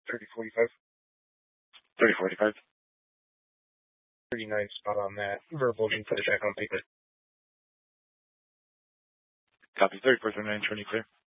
3045. 3045. 39 spot on that. Verbal, you can put it back on paper. Copy. 3439, 20 clear.